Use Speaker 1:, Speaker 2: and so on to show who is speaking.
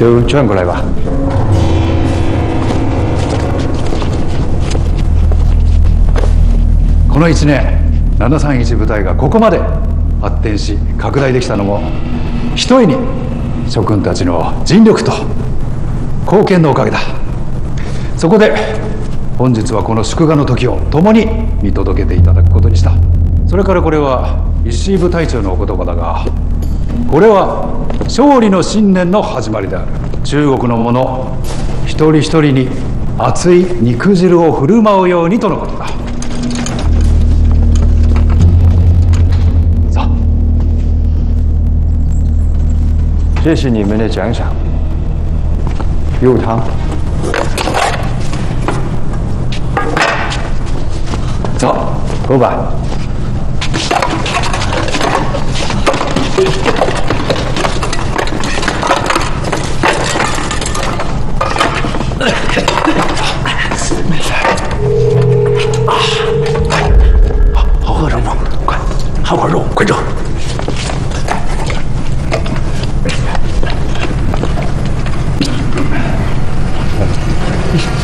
Speaker 1: 都转过来吧。
Speaker 2: この1年、731部隊がここまで発展し拡大できたのも、ひとえに諸君たちの尽力と貢献のおかげだ。そこで本日はこの祝賀の時を共に見届けていただくことにした。それからこれは石井部隊長のお言葉だが、これは勝利の新年の始まりである。中国の者一人一人に熱い肉汁を振る舞うようにとのことだ。
Speaker 1: 这是你们的奖赏，肉汤。走，喝吧。
Speaker 3: 好喝什么？快，好口肉，快走。